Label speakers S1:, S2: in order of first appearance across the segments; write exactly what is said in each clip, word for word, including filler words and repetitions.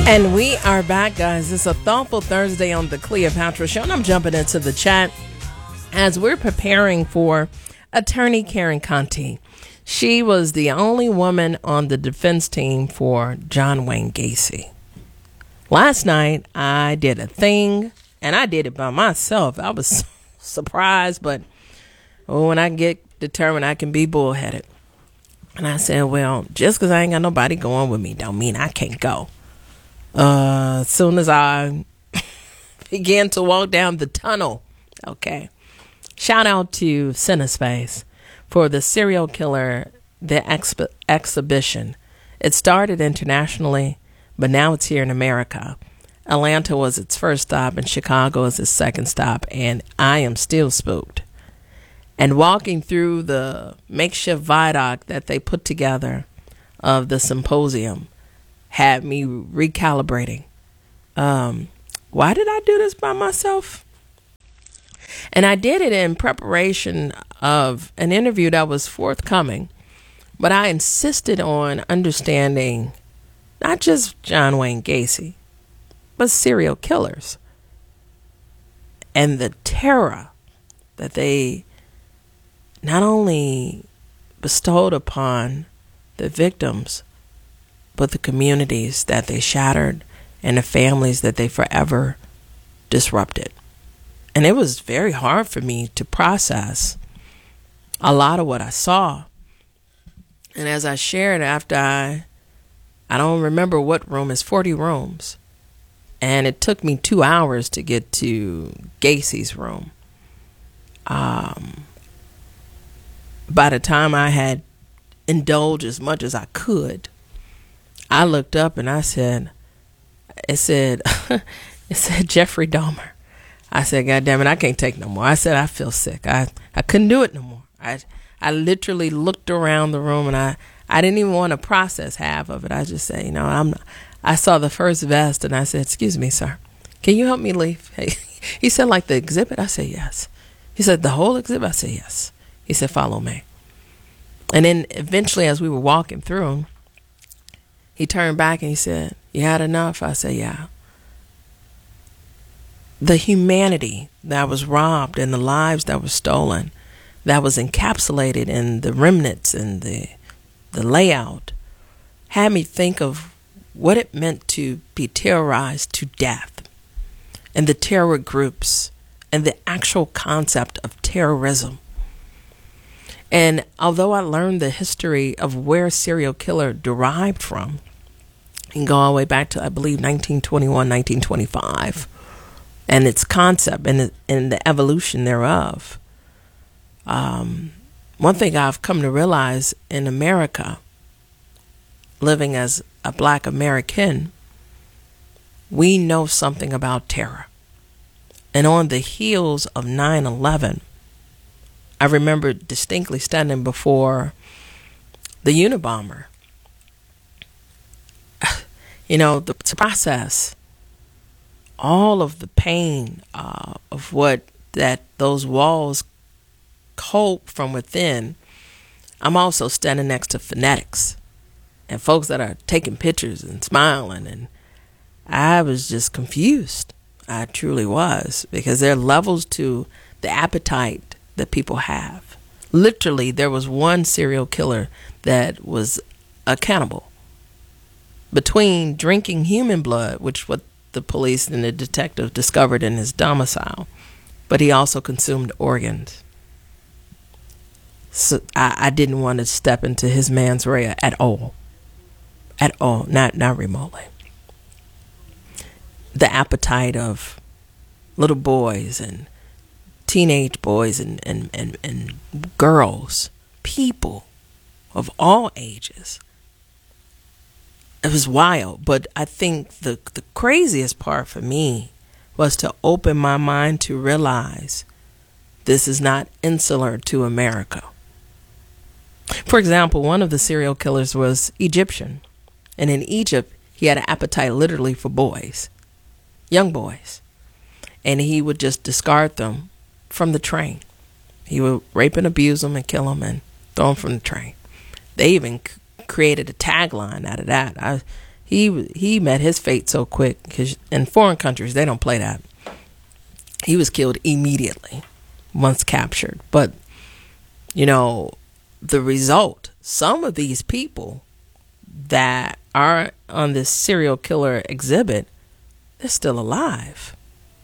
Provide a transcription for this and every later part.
S1: And we are back, guys. It's a thoughtful Thursday on the Cleopatra Show, and I'm jumping into the chat as we're preparing for attorney Karen Conti. She was the only woman on the defense team for John Wayne Gacy. Last night, I did a thing, and I did it by myself. I was surprised, but oh, when I get determined, I can be bullheaded. And I said, well, just because I ain't got nobody going with me don't mean I can't go. Uh, as soon as I began to walk down the tunnel, okay. Shout out to Cinespace for the serial killer, the exp- exhibition. It started internationally, but now it's here in America. Atlanta was its first stop, and Chicago is its second stop, and I am still spooked. And walking through the makeshift viaduct that they put together of the symposium had me recalibrating. Um, why did I do this by myself? And I did it in preparation of an interview that was forthcoming, but I insisted on understanding not just John Wayne Gacy, but serial killers and the terror that they not only bestowed upon the victims, but the communities that they shattered and the families that they forever disrupted. And it was very hard for me to process a lot of what I saw. And as I shared after I, I don't remember what room, it's forty rooms. And it took me two hours to get to Gacy's room. Um, by the time I had indulged as much as I could, I looked up and I said, it said, it said Jeffrey Dahmer. I said, God damn it, I can't take no more. I said, I feel sick. I, I couldn't do it no more. I, I literally looked around the room and I, I didn't even want to process half of it. I just said, you know, I'm not, I saw the first vest and I said, excuse me, sir, can you help me leave? Hey, he said, like the exhibit? I said, yes. He said, the whole exhibit? I said, yes. He said, follow me. And then eventually as we were walking through, he turned back and he said, you had enough? I said, yeah. The humanity that was robbed and the lives that were stolen, that was encapsulated in the remnants and the the layout, had me think of what it meant to be terrorized to death, and the terror groups and the actual concept of terrorism. And although I learned the history of where serial killer derived from, you can go all the way back to, I believe, nineteen twenty-one, nineteen twenty-five, and its concept and the, and the evolution thereof. Um, one thing I've come to realize in America, living as a Black American, we know something about terror. And on the heels of nine eleven, I remember distinctly standing before the Unabomber. You know, the process, all of the pain uh, of what that those walls hold from within. I'm also standing next to fanatics and folks that are taking pictures and smiling, and I was just confused. I truly was, because there are levels to the appetite that people have. Literally, there was one serial killer that was a cannibal. Between drinking human blood, which what the police and the detective discovered in his domicile, but he also consumed organs. So I, I didn't want to step into his mens rea at all. At all. Not not remotely. The appetite of little boys and teenage boys and, and, and, and girls, people of all ages. It was wild. But I think the, the craziest part for me was to open my mind to realize this is not insular to America. For example, one of the serial killers was Egyptian. And in Egypt, he had an appetite literally for boys, young boys. And he would just discard them from the train. He would rape and abuse them and kill them and throw them from the train. They even c- created a tagline out of that. I, He he met his fate so quick, because in foreign countries, they don't play that. He was killed immediately once captured. But, you know, the result, some of these people that are on this serial killer exhibit, they're still alive.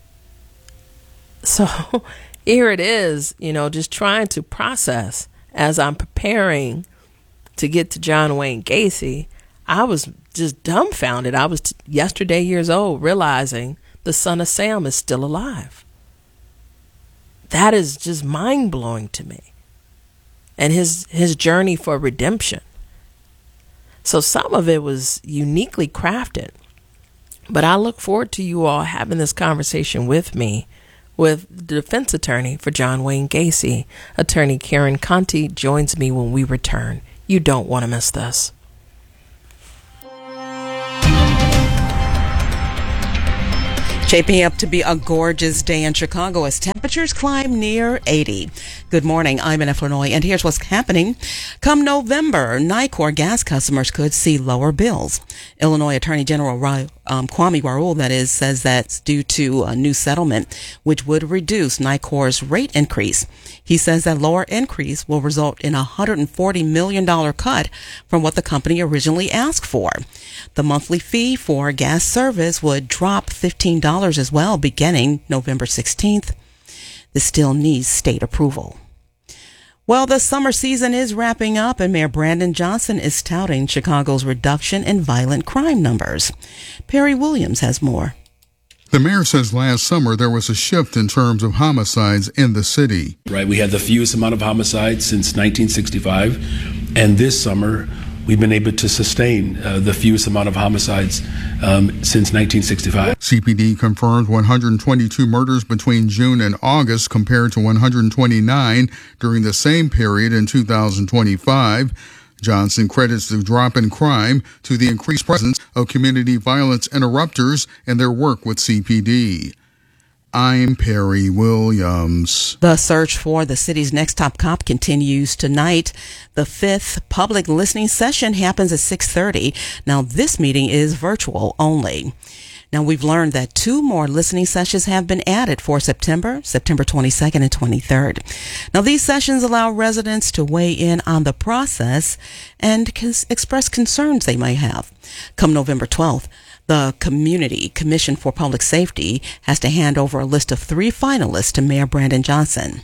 S1: So here it is, you know, just trying to process as I'm preparing to get to John Wayne Gacy. I was just dumbfounded. I was t- yesterday years old, realizing the son of Sam is still alive. That is just mind-blowing to me. And his his journey for redemption. So some of it was uniquely crafted. But I look forward to you all having this conversation with me, with the defense attorney for John Wayne Gacy. Attorney Karen Conti joins me when we return. You don't want to miss this.
S2: Shaping up to be a gorgeous day in Chicago as temperatures climb near eighty. Good morning, I'm in Illinois, and here's what's happening. Come November, Nicor gas customers could see lower bills. Illinois Attorney General Ra- um, Kwame Raoul, that is, says that's due to a new settlement, which would reduce Nicor's rate increase. He says that lower increase will result in a one hundred forty million dollars cut from what the company originally asked for. The monthly fee for gas service would drop fifteen dollars as well, beginning November sixteenth. This still needs state approval. Well, the summer season is wrapping up, and Mayor Brandon Johnson is touting Chicago's reduction in violent crime numbers. Perry Williams has more.
S3: The mayor says last summer there was a shift in terms of homicides in the city.
S4: Right, we had the fewest amount of homicides since nineteen sixty-five, and this summer we've been able to sustain uh, the fewest amount of homicides um, since nineteen sixty-five.
S3: C P D confirmed one hundred twenty-two murders between June and August compared to one hundred twenty-nine during the same period in two thousand twenty-five. Johnson credits the drop in crime to the increased presence of community violence interrupters and their work with C P D. I'm Perry Williams.
S2: The search for the city's next top cop continues tonight. The fifth public listening session happens at six thirty. Now, this meeting is virtual only. Now, we've learned that two more listening sessions have been added for September, September twenty-second and twenty-third. Now, these sessions allow residents to weigh in on the process and cons- express concerns they may have. Come November twelfth, the Community Commission for Public Safety has to hand over a list of three finalists to Mayor Brandon Johnson.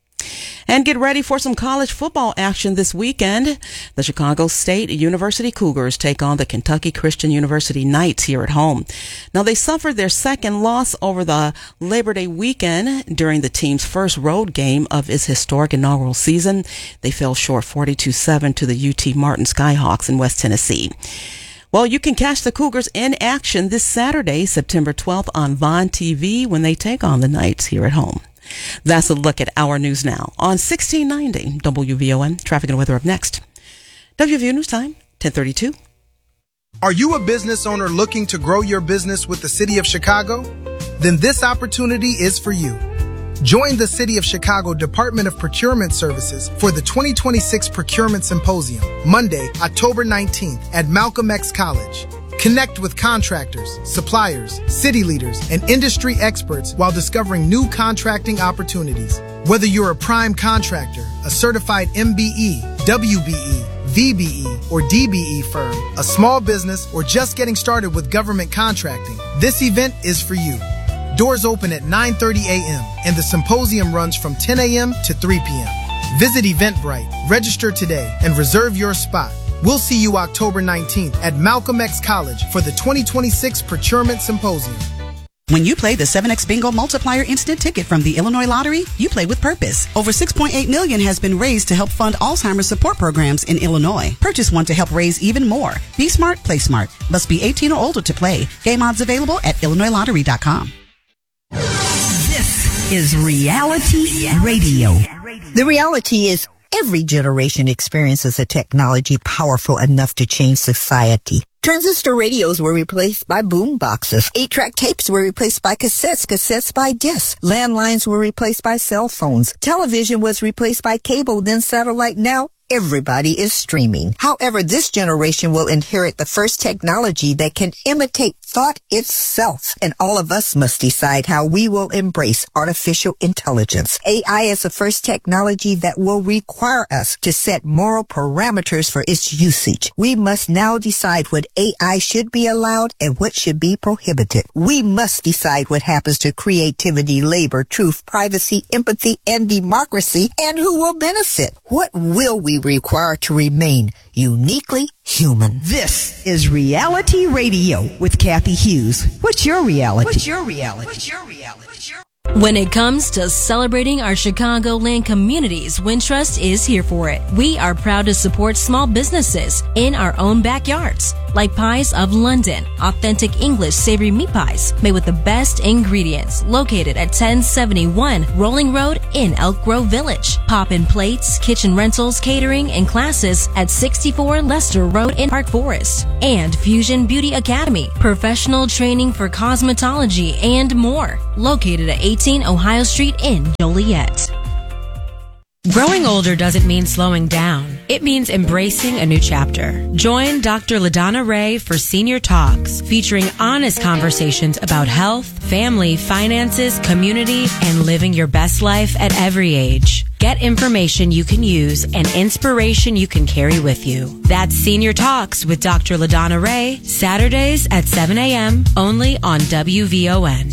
S2: And get ready for some college football action this weekend. The Chicago State University Cougars take on the Kentucky Christian University Knights here at home. Now, they suffered their second loss over the Labor Day weekend during the team's first road game of its historic inaugural season. They fell short forty-two seven to the U T Martin Skyhawks in West Tennessee. Well, you can catch the Cougars in action this Saturday, September twelfth on Vaughn T V when they take on the Knights here at home. That's a look at our news now on sixteen ninety W V O N. Traffic and weather up next. W V O News Time, ten thirty-two.
S5: Are you a business owner looking to grow your business with the City of Chicago? Then this opportunity is for you. Join the City of Chicago Department of Procurement Services for the twenty twenty-six Procurement Symposium, Monday, October nineteenth at Malcolm X College. Connect with contractors, suppliers, city leaders, and industry experts while discovering new contracting opportunities. Whether you're a prime contractor, a certified M B E, W B E, V B E, or D B E firm, a small business, or just getting started with government contracting, this event is for you. Doors open at nine thirty a.m. and the symposium runs from ten a.m. to three p.m. Visit Eventbrite, register today, and reserve your spot. We'll see you October nineteenth at Malcolm X College for the twenty twenty-six Procurement Symposium.
S6: When you play the seven X Bingo Multiplier Instant Ticket from the Illinois Lottery, you play with purpose. Over six point eight million dollars has been raised to help fund Alzheimer's support programs in Illinois. Purchase one to help raise even more. Be smart, play smart. Must be eighteen or older to play. Game odds available at illinois lottery dot com.
S7: This is Reality Radio.
S8: The reality is every generation experiences a technology powerful enough to change society. Transistor radios were replaced by boom boxes. Eight-track tapes were replaced by cassettes, cassettes by discs. Landlines were replaced by cell phones. Television was replaced by cable, then satellite. Now Everybody is streaming. However, this generation will inherit the first technology that can imitate thought itself. And all of us must decide how we will embrace artificial intelligence. A I is the first technology that will require us to set moral parameters for its usage. We must now decide what A I should be allowed and what should be prohibited. We must decide what happens to creativity, labor, truth, privacy, empathy, and democracy, and who will benefit. What will we require to remain uniquely human?
S7: This is Reality Radio with Kathy Hughes. What's your reality? What's your reality? What's your reality? What's your
S9: When it comes to celebrating our Chicagoland communities, Wintrust is here for it. We are proud to support small businesses in our own backyards, like Pies of London, authentic English savory meat pies made with the best ingredients, located at ten seventy-one Rolling Road in Elk Grove Village. Pop-in Plates, kitchen rentals, catering, and classes at sixty-four Lester Road in Park Forest. And Fusion Beauty Academy, professional training for cosmetology and more, located at eighteen Ohio Street in Joliet.
S10: Growing older doesn't mean slowing down. It means embracing a new chapter. Join Doctor LaDonna Ray for Senior Talks, featuring honest conversations about health, family, finances, community, and living your best life at every age. Get information you can use and inspiration you can carry with you. That's Senior Talks with Doctor LaDonna Ray, Saturdays at seven a.m. only on W V O N.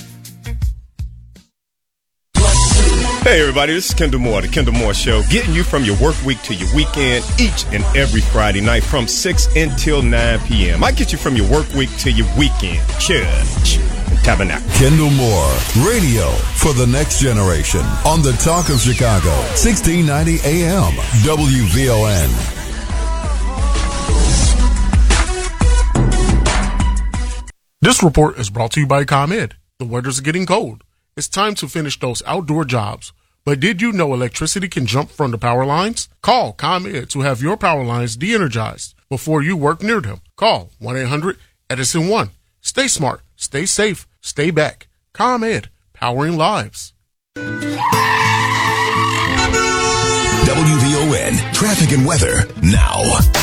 S11: Hey everybody, this is Kendall Moore, the Kendall Moore Show, getting you from your work week to your weekend each and every Friday night from six until nine p.m. I get you from your work week to your weekend. Church and Tabernacle.
S12: Kendall Moore, radio for the next generation on the Talk of Chicago, sixteen ninety A M, W V O N.
S13: This report is brought to you by ComEd. The weather's getting cold. It's time to finish those outdoor jobs. But did you know electricity can jump from the power lines? Call ComEd to have your power lines de-energized before you work near them. Call one eight hundred Edison one. Stay smart, stay safe, stay back. ComEd, powering lives.
S12: W V O N, traffic and weather now.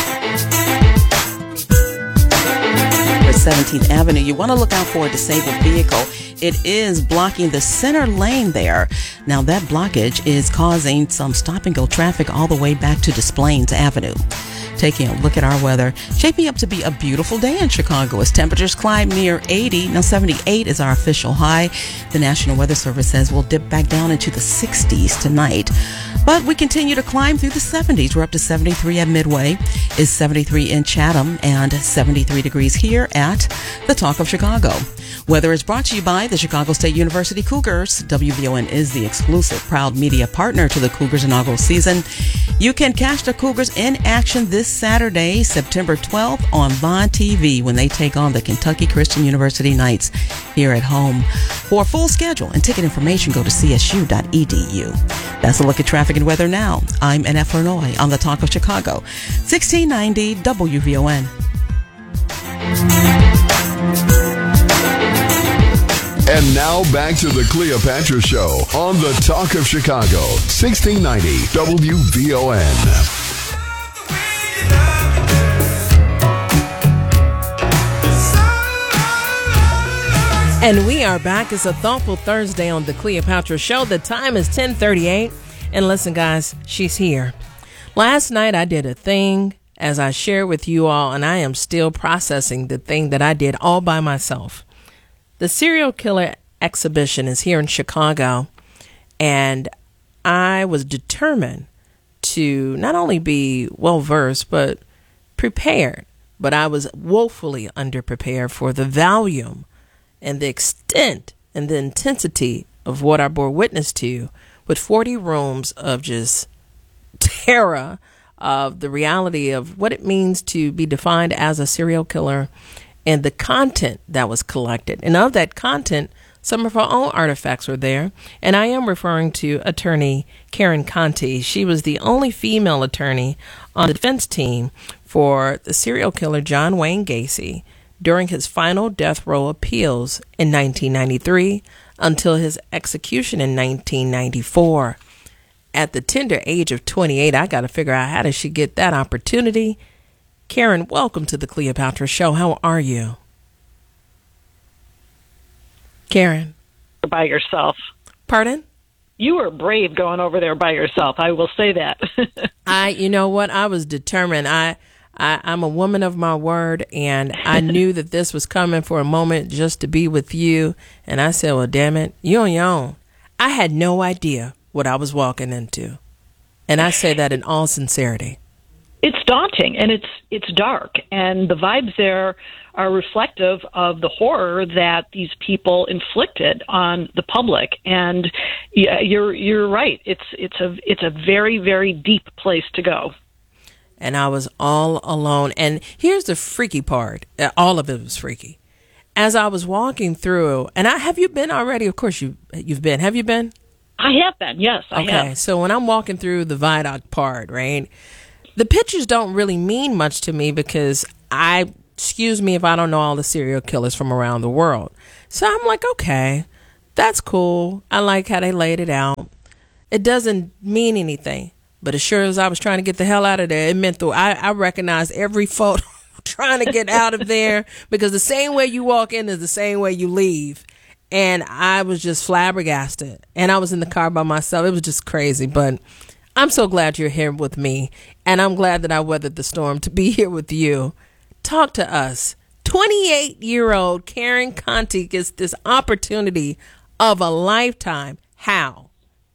S2: seventeenth Avenue, you want to look out for a disabled vehicle. It is blocking the center lane there. Now that blockage is causing some stop and go traffic all the way back to Des Plaines Avenue. Taking a look at our weather, shaping up to be a beautiful day in Chicago as temperatures climb near eighty. Now seventy-eight is our official high. The National Weather Service says we'll dip back down into the sixties tonight. But we continue to climb through the seventies. We're up to seventy-three at Midway, is seventy-three in Chatham, and seventy-three degrees here at the Talk of Chicago. Weather is brought to you by the Chicago State University Cougars. W V O N is the exclusive proud media partner to the Cougars inaugural season. You can catch the Cougars in action this Saturday, September twelfth on Vaughn T V when they take on the Kentucky Christian University Knights here at home. For a full schedule and ticket information, go to c s u dot e d u. That's a look at traffic and weather now. I'm Annette Fernoy on the Talk of Chicago, sixteen ninety W V O N.
S12: And now back to the Cleopatra Show on the Talk of Chicago, sixteen ninety W V O N.
S1: And we are back. It's a thoughtful Thursday on the Cleopatra Show. The time is ten thirty-eight. And listen, guys, she's here. Last night I did a thing, as I shared with you all, and I am still processing the thing that I did all by myself. The serial killer exhibition is here in Chicago, and I was determined to not only be well-versed, but prepared. But I was woefully underprepared for the volume and the extent and the intensity of what I bore witness to, with forty rooms of just terror of the reality of what it means to be defined as a serial killer and the content that was collected. And of that content, some of our own artifacts were there. And I am referring to attorney Karen Conti. She was the only female attorney on the defense team for the serial killer John Wayne Gacy during his final death row appeals in nineteen ninety-three until his execution in nineteen ninety-four. at the tender age of twenty-eight. I got to figure out how does she get that opportunity. Karen, welcome to the Cleopatra Show. How are you? Karen?
S14: By yourself.
S1: Pardon?
S14: You were brave going over there by yourself. I will say that.
S1: I, you know what? I was determined. I, I, I'm a woman of my word, and I knew that this was coming for a moment just to be with you. And I said, well, damn it, you on your own. I had no idea what I was walking into. And I say that in all sincerity.
S14: It's daunting, and it's it's dark, and the vibes there are reflective of the horror that these people inflicted on the public. And yeah, you're you're right. It's it's a it's a very very deep place to go.
S1: And I was all alone. And here's the freaky part. All of it was freaky. As I was walking through, and I have you been already? Of course you you've been. Have you been?
S14: I have been. Yes, I
S1: okay,
S14: have.
S1: Okay, so when I'm walking through the viaduct part, right? The pictures don't really mean much to me because I, excuse me if I don't know all the serial killers from around the world. So I'm like, okay, that's cool. I like how they laid it out. It doesn't mean anything. But as sure as I was trying to get the hell out of there, it meant though I, I recognized every photo trying to get out of there because the same way you walk in is the same way you leave. And I was just flabbergasted. And I was in the car by myself. It was just crazy. But I'm so glad you're here with me, and I'm glad that I weathered the storm to be here with you. Talk to us. twenty-eight-year-old Karen Conti gets this opportunity of a lifetime. How?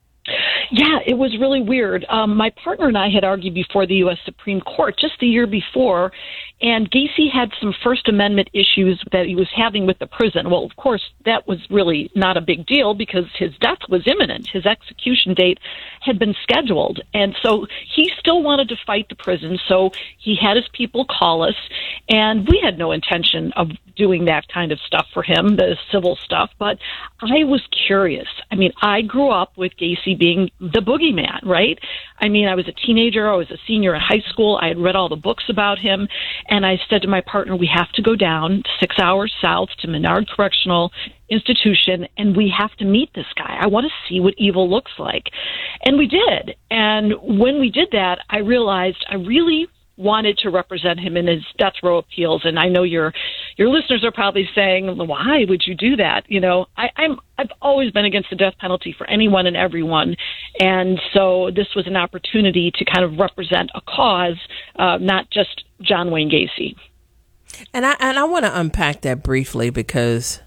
S14: Yeah, it was really weird. Um, my partner and I had argued before the U S Supreme Court just the year before, and Gacy had some First Amendment issues that he was having with the prison. Well, of course, that was really not a big deal because his death was imminent. His execution date had been scheduled. And so he still wanted to fight the prison, so he had his people call us, and we had no intention of doing that kind of stuff for him, the civil stuff, but I was curious. I mean, I grew up with Gacy being the boogeyman, right? I mean, I was a teenager. I was a senior in high school. I had read all the books about him. And I said to my partner, we have to go down six hours south to Menard Correctional Institution, and we have to meet this guy. I want to see what evil looks like. And we did. And when we did that, I realized I really wanted to represent him in his death row appeals. And I know your your listeners are probably saying, why would you do that? You know, I, I'm I've always been against the death penalty for anyone and everyone. And so this was an opportunity to kind of represent a cause, uh, not just John Wayne Gacy.
S1: And I and I want to unpack that briefly because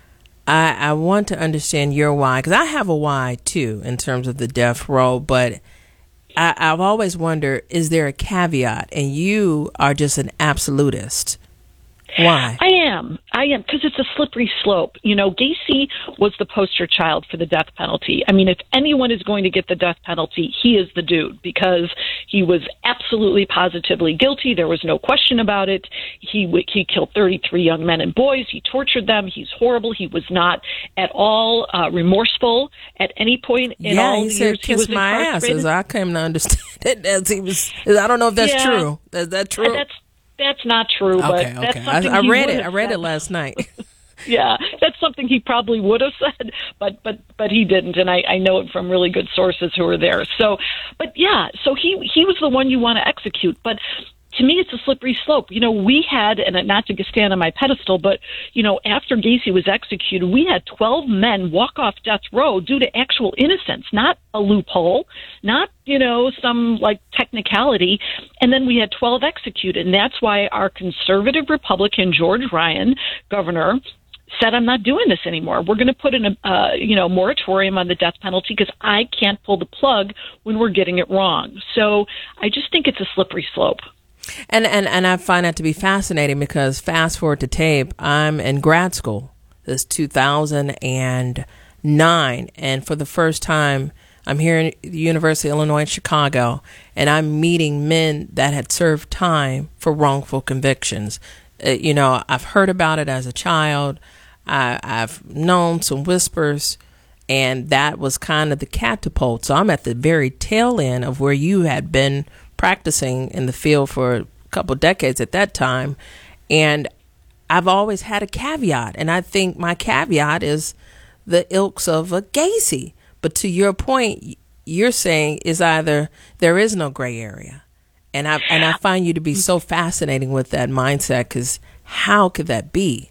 S1: I I want to understand your why, because I have a why too in terms of the death row, but I, I've always wondered, is there a caveat? And you are just an absolutist. Why?
S14: I am. I am, because it's a slippery slope. You know, Gacy was the poster child for the death penalty. I mean, if anyone is going to get the death penalty, he is the dude, because he was absolutely positively guilty. There was no question about it. He he killed thirty-three young men and boys. He tortured them. He's horrible. He was not at all uh, remorseful at any point in
S1: yeah,
S14: all
S1: he
S14: the
S1: said,
S14: years
S1: kiss
S14: he was
S1: my ass.
S14: incarcerated.
S1: As I came to understand it as he was. I don't know if that's
S14: Yeah.
S1: true. Is that true?
S14: Uh, That's That's not true, but
S1: okay,
S14: that's
S1: okay.
S14: something
S1: I, I
S14: he
S1: read
S14: would
S1: it. I
S14: have
S1: read
S14: said.
S1: it last night.
S14: Yeah, that's something he probably would have said, but but but he didn't, and I, I know it from really good sources who were there. So, but yeah, so he he was the one you want to execute, but. To me, it's a slippery slope. You know, we had, and not to stand on my pedestal, but, you know, after Gacy was executed, we had twelve men walk off death row due to actual innocence, not a loophole, not, you know, some, like, technicality. And then we had twelve executed. And that's why our conservative Republican, George Ryan, governor, said, I'm not doing this anymore. We're going to put in a, uh, you know, moratorium on the death penalty because I can't pull the plug when we're getting it wrong. So I just think it's a slippery slope.
S1: And, and and I find that to be fascinating because fast forward to tape, I'm in grad school. This two thousand nine, and for the first time, I'm here in the University of Illinois in Chicago, and I'm meeting men that had served time for wrongful convictions. Uh, you know, I've heard about it as a child. I, I've known some whispers, and that was kind of the catapult. So I'm at the very tail end of where you had been practicing in the field for a couple decades at that time. And I've always had a caveat. And I think my caveat is the ilks of a Gacy. But to your point, you're saying is either there is no gray area. And I and I find you to be so fascinating with that mindset, because how could that be?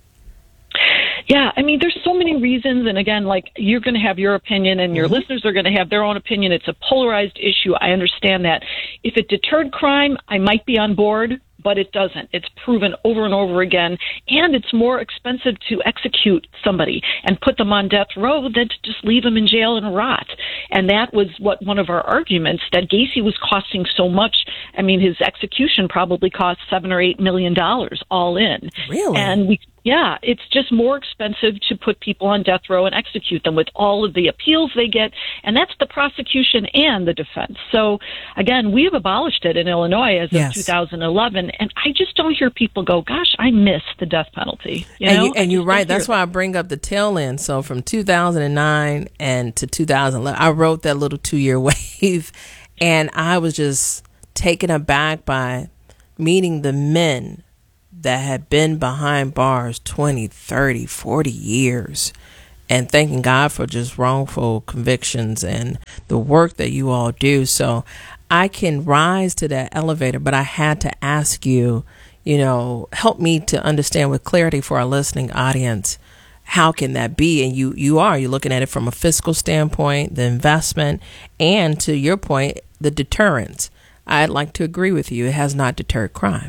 S14: Yeah, I mean, there's so many reasons. And again, like, you're going to have your opinion and your mm-hmm. listeners are going to have their own opinion. It's a polarized issue. I understand that. If it deterred crime, I might be on board, but it doesn't. It's proven over and over again. And it's more expensive to execute somebody and put them on death row than to just leave them in jail and rot. And that was what one of our arguments, that Gacy was costing so much. I mean, his execution probably cost seven or eight million dollars all in.
S1: Really?
S14: And we Yeah, it's just more expensive to put people on death row and execute them with all of the appeals they get, and that's the prosecution and the defense. So, again, we have abolished it in Illinois as of yes. two thousand eleven, and I just don't hear people go, gosh, I miss the death penalty. You
S1: and,
S14: know?
S1: you, and you're right. That's why I bring up the tail end. So from two thousand nine and to two thousand eleven, I wrote that little two-year wave, and I was just taken aback by meeting the men that had been behind bars twenty, thirty, forty years, and thanking God for just wrongful convictions and the work that you all do. So I can rise to that elevator, but I had to ask you, you know, help me to understand with clarity for our listening audience, how can that be? And you, you are, you're looking at it from a fiscal standpoint, the investment, and to your point, the deterrence. I'd like to agree with you. It has not deterred crime.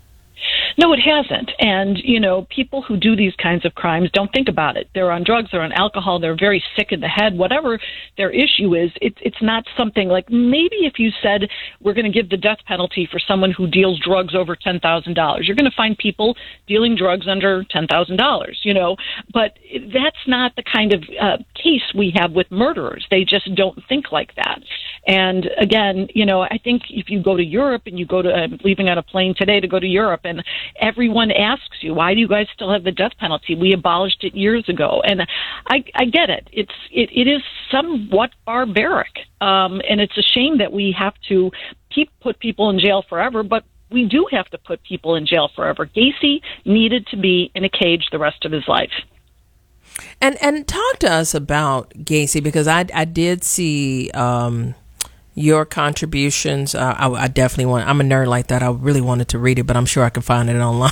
S14: No, it hasn't. And, you know, people who do these kinds of crimes don't think about it. They're on drugs, they're on alcohol, they're very sick in the head. Whatever their issue is, it, it's not something like, maybe if you said we're going to give the death penalty for someone who deals drugs over ten thousand dollars, you're going to find people dealing drugs under ten thousand dollars, you know. But that's not the kind of uh, case we have with murderers. They just don't think like that. And again, you know, I think if you go to Europe and you go to, I'm leaving on a plane today to go to Europe, and everyone asks you, why do you guys still have the death penalty? We abolished it years ago. And I, I get it. It's, it, it is somewhat barbaric. Um, and it's a shame that we have to keep, put people in jail forever, but we do have to put people in jail forever. Gacy needed to be in a cage the rest of his life.
S1: And, and talk to us about Gacy, because I, I did see, um, your contributions. Uh, I, I definitely want, I'm a nerd like that. I really wanted to read it, but I'm sure I can find it online.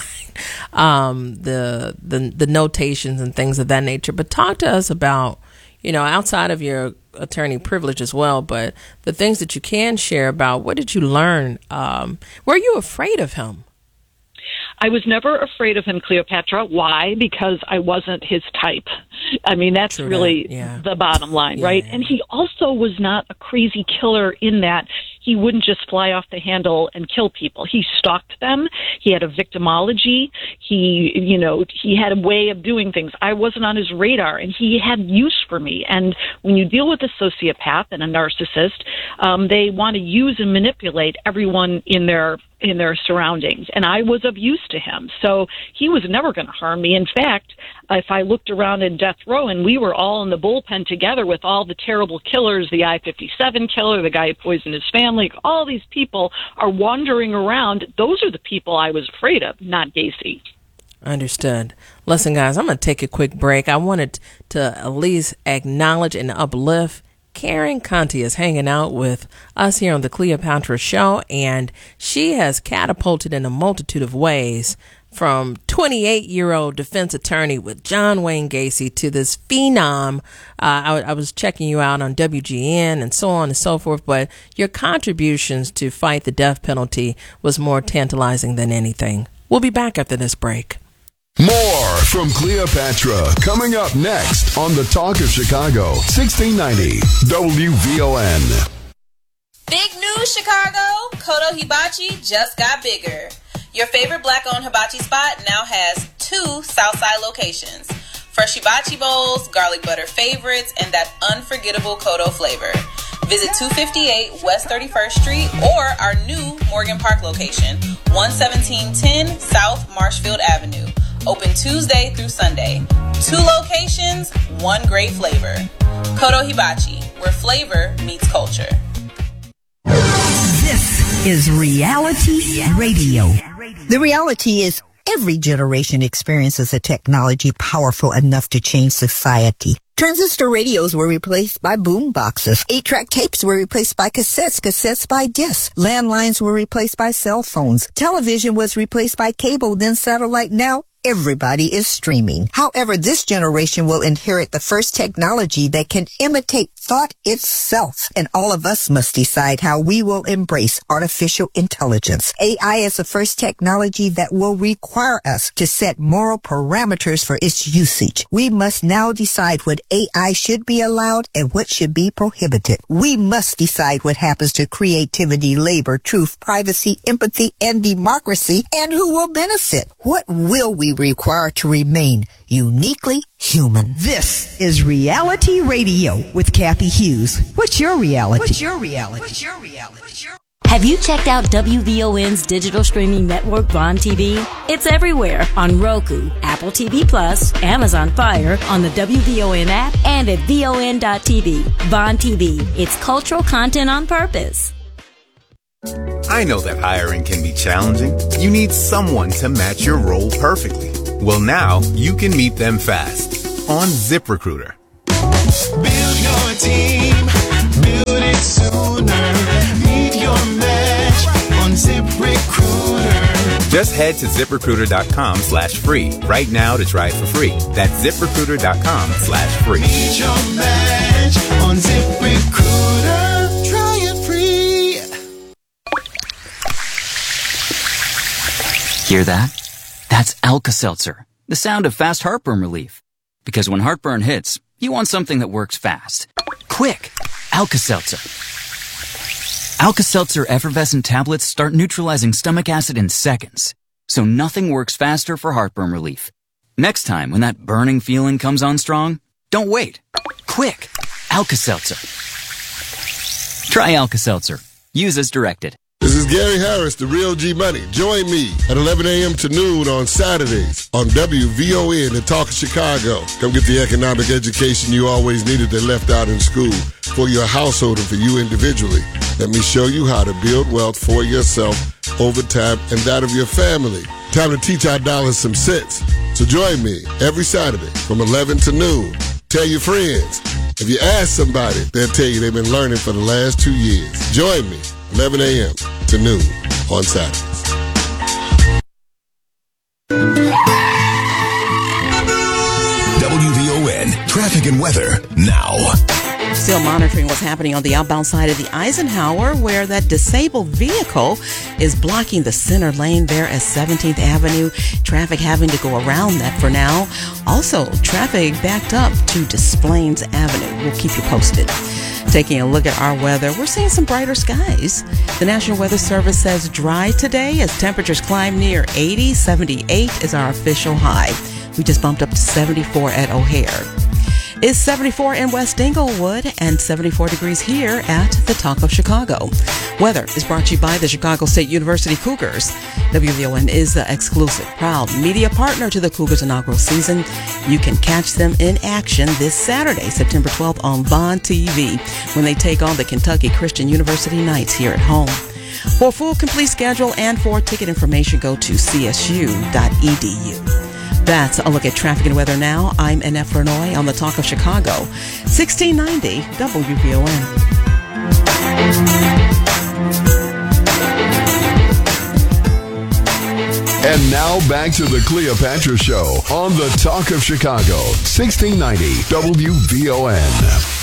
S1: um, the, the, the notations and things of that nature. But talk to us about, you know, outside of your attorney privilege as well, but the things that you can share about, what did you learn? Um, were you afraid of him?
S14: I was never afraid of him, Cleopatra. Why? Because I wasn't his type. I mean, that's True really that. Yeah. the bottom line, yeah, right? Yeah. And he also was not a crazy killer in that he wouldn't just fly off the handle and kill people. He stalked them. He had a victimology. He, you know, he had a way of doing things. I wasn't on his radar, and he had use for me. And when you deal with a sociopath and a narcissist, um, they want to use and manipulate everyone in their in their surroundings. And I was of use to him. So he was never going to harm me. In fact, if I looked around in death row and we were all in the bullpen together with all the terrible killers, the I fifty-seven killer, the guy who poisoned his family, all these people are wandering around. Those are the people I was afraid of, not Gacy.
S1: Understood. Listen, guys, I'm going to take a quick break. I wanted to at least acknowledge and uplift Karen Conti is hanging out with us here on the Cleopatra Show, and she has catapulted in a multitude of ways from twenty-eight-year-old defense attorney with John Wayne Gacy to this phenom. Uh, I, I was checking you out on W G N and so on and so forth, but your contributions to fight the death penalty was more tantalizing than anything. We'll be back after this break.
S12: More from Cleopatra coming up next on the Talk of Chicago, sixteen ninety W V O N.
S15: Big news, Chicago! Kodo Hibachi just got bigger. Your favorite black-owned hibachi spot now has two Southside locations. Fresh hibachi bowls, garlic butter favorites, and that unforgettable Kodo flavor. Visit two fifty-eight West thirty-first Street or our new Morgan Park location, one seventeen ten South Marshfield Avenue. Open Tuesday through Sunday. Two locations, one great flavor. Kodo Hibachi, where flavor meets culture.
S7: This is Reality Radio.
S8: The reality is every generation experiences a technology powerful enough to change society. Transistor radios were replaced by boom boxes. Eight-track tapes were replaced by cassettes, cassettes by discs. Landlines were replaced by cell phones. Television was replaced by cable, then satellite. Now everybody is streaming. However, this generation will inherit the first technology that can imitate thought itself. And all of us must decide how we will embrace artificial intelligence. A I is the first technology that will require us to set moral parameters for its usage. We must now decide what A I should be allowed and what should be prohibited. We must decide what happens to creativity, labor, truth, privacy, empathy, and democracy, and who will benefit. What will we require to remain uniquely human?
S7: This is Reality Radio with Kathy Hughes. What's your reality? What's your reality? What's your reality? What's your
S16: Have you checked out W V O N's digital streaming network, Vaughn T V? It's everywhere on Roku, Apple T V Plus, Amazon Fire, on the W V O N app, and at V O N dot T V. Vaughn T V. It's cultural content on purpose.
S17: I know that hiring can be challenging. You need someone to match your role perfectly. Well, now you can meet them fast on ZipRecruiter.
S18: Build your team, build it sooner. Meet your match on ZipRecruiter.
S17: Just head to ZipRecruiter.com slash free right now to try it for free. That's ZipRecruiter.com slash free.
S18: Meet your match on ZipRecruiter. Try it free.
S19: Hear that? That's Alka-Seltzer, the sound of fast heartburn relief. Because when heartburn hits, you want something that works fast. Quick! Alka-Seltzer. Alka-Seltzer effervescent tablets start neutralizing stomach acid in seconds. So nothing works faster for heartburn relief. Next time when that burning feeling comes on strong, don't wait. Quick! Alka-Seltzer. Try Alka-Seltzer. Use as directed.
S20: This is Gary Harris, the Real G Money. Join me at eleven a.m. to noon on Saturdays on W V O N, the Talk of Chicago. Come get the economic education you always needed that left out in school for your household and for you individually. Let me show you how to build wealth for yourself over time and that of your family. Time to teach our dollars some sense. So join me every Saturday from eleven to noon. Tell your friends. If you ask somebody, they'll tell you they've been learning for the last two years. Join me, eleven a.m. to noon on Saturdays.
S12: W V O N Traffic and Weather now.
S2: Still monitoring what's happening on the outbound side of the Eisenhower, where that disabled vehicle is blocking the center lane there at seventeenth Avenue. Traffic having to go around that for now. Also, traffic backed up to Des Plaines Avenue. We'll keep you posted. Taking a look at our weather, we're seeing some brighter skies. The National Weather Service says dry today as temperatures climb near eighty. seventy-eight is our official high. We just bumped up to seventy-four at O'Hare. It's seventy-four in West Englewood and seventy-four degrees here at the Talk of Chicago. Weather is brought to you by the Chicago State University Cougars. W V O N is the exclusive, proud media partner to the Cougars inaugural season. You can catch them in action this Saturday, September twelfth on Vaughn T V when they take on the Kentucky Christian University Knights here at home. For a full complete schedule and for ticket information, go to c s u dot e d u. That's a look at traffic and weather now. I'm Annette Flournoy on the Talk of Chicago, sixteen ninety W V O N.
S12: And now back to the Cleopatra Show on the Talk of Chicago, sixteen ninety W V O N.